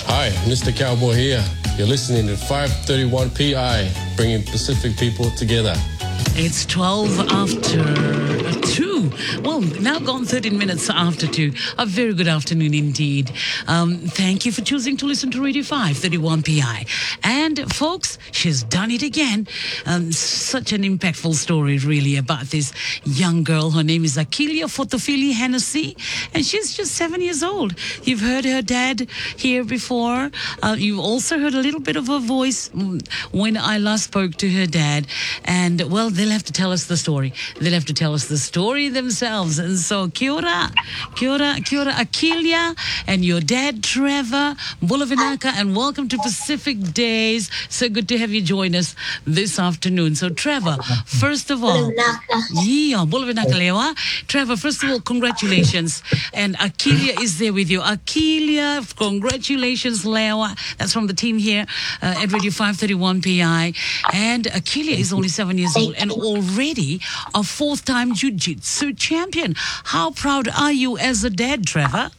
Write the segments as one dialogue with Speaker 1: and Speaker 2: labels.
Speaker 1: Hi, Mr. Cowboy here. You're listening to 531 PI, bringing Pacific people together.
Speaker 2: It's 12 after 2. Well, now gone 13 minutes after 2. A very good afternoon indeed. Thank you for choosing to listen to Radio 531 PI. And folks, she's done it again. Such an impactful story really about this young girl. Her name is Akilia Fotofili Hennessy, and she's just 7 years old. You've heard her dad here before. You've also heard a little bit of her voice when I last spoke to her dad. And, well, they'll have to tell us the story. They'll have to tell us the story themselves. And so, kia ora, Akilia, and your dad, Trevor, Bulavinaka, and welcome to Pacific Days. So good to have you join us this afternoon. So, Trevor, first of all, Bulavinaka lewa. Trevor, first of all, congratulations. And Akilia is there with you. Akilia, congratulations, lewa. That's from the team here at Radio 531 PI. And Akilia is only 7 years old and already a fourth-time jiu-jitsu champion. How proud are you as a dad, Trevor?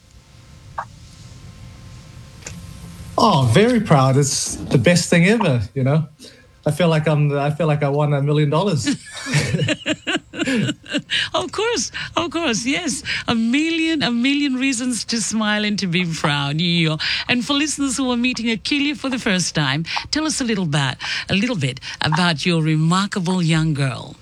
Speaker 3: Oh, very proud. It's the best thing ever, you know. I feel like I won $1 million.
Speaker 2: Of course, yes. A million reasons to smile and to be proud. Yeah. And for listeners who are meeting Akilia for the first time, tell us a little bit about your remarkable young girl.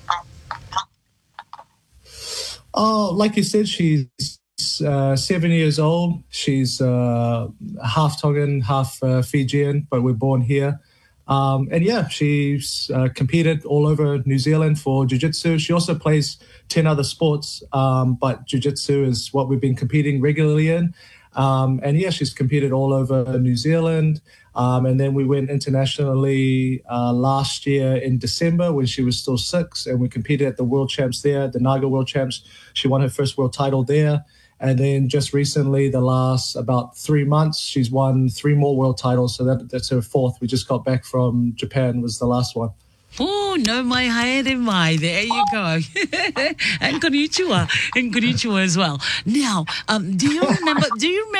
Speaker 3: Oh, like you said, she's 7 years old. She's half Tongan, half Fijian, but we're born here. And yeah, she's competed all over New Zealand for jiu-jitsu. She also plays 10 other sports, but jiu-jitsu is what we've been competing regularly in. And yeah, she's competed all over New Zealand. And then we went internationally last year in December when she was still 6, and we competed at the World Champs there, the Naga World Champs. She won her first world title there. And then just recently, the last about 3 months, she's won 3 more world titles. So that's her 4th. We just got back from Japan, was the last one.
Speaker 2: Oh, no, my haere mai. There you go. And konnichiwa as well. Now, do you remember